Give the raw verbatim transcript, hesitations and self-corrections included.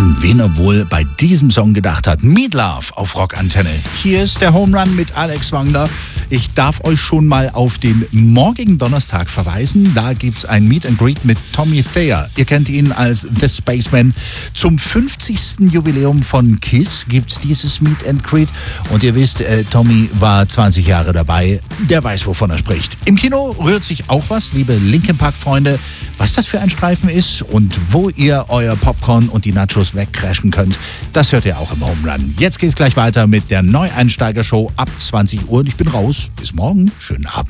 an wen er wohl bei diesem Song gedacht hat. Meat Love auf Rockantenne. Hier ist der Home Run mit Alex Wangler. Ich darf euch schon mal auf den morgigen Donnerstag verweisen. Da gibt's ein Meet and Greet mit Tommy Thayer. Ihr kennt ihn als The Spaceman. Zum fünfzigsten Jubiläum von KISS gibt's dieses Meet and Greet. Und ihr wisst, äh, Tommy war zwanzig Jahre dabei. Der weiß, wovon er spricht. Im Kino rührt sich auch was, liebe Linkin Park-Freunde. Was das für ein Streifen ist und wo ihr euer Popcorn und die Nachos wegcrashen könnt, das hört ihr auch im Home Run. Jetzt geht's gleich weiter mit der Neueinsteiger-Show ab zwanzig Uhr. Und ich bin raus. Bis morgen. Schönen Abend.